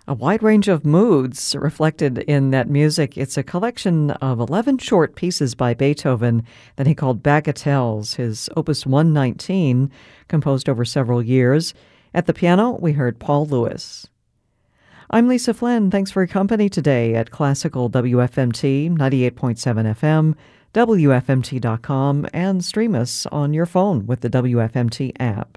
A wide range of moods reflected in that music. It's a collection of 11 short pieces by Beethoven that he called Bagatelles, his Opus 119, composed over several years. At the piano, we heard Paul Lewis. I'm Lisa Flynn. Thanks for your company today at Classical WFMT 98.7 FM, WFMT.com, and stream us on your phone with the WFMT app.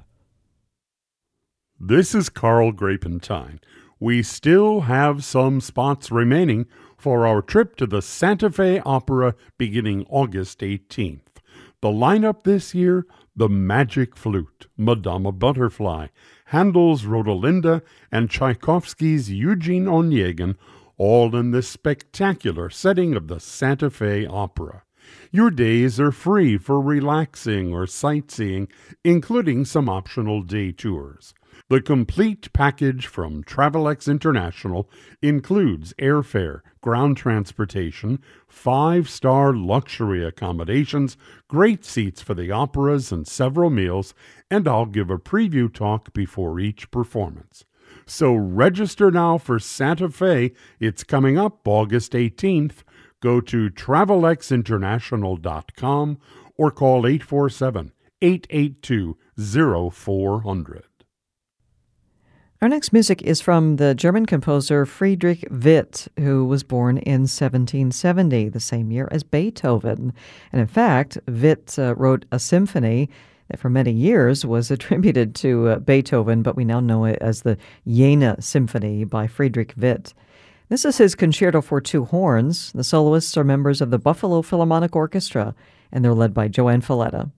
This is Carl Grapentine. We still have some spots remaining for our trip to the Santa Fe Opera beginning August 18th. The lineup this year: The Magic Flute, Madama Butterfly, Handel's Rodolinda, and Tchaikovsky's Eugene Onegin, all in the spectacular setting of the Santa Fe Opera. Your days are free for relaxing or sightseeing, including some optional day tours. The complete package from Travelex International includes airfare, ground transportation, 5-star luxury accommodations, great seats for the operas and several meals, and I'll give a preview talk before each performance. So register now for Santa Fe. It's coming up August 18th. Go to TravelexInternational.com or call 847-882-0400. Our next music is from the German composer Friedrich Witt, who was born in 1770, the same year as Beethoven. And in fact, Witt wrote a symphony that for many years was attributed to Beethoven, but we now know it as the Jena Symphony by Friedrich Witt. This is his concerto for two horns. The soloists are members of the Buffalo Philharmonic Orchestra, and they're led by Joanne Falletta.